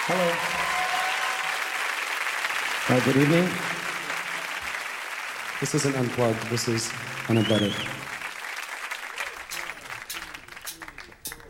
Hello. Good evening. This isn't unplugged, this is unembedded.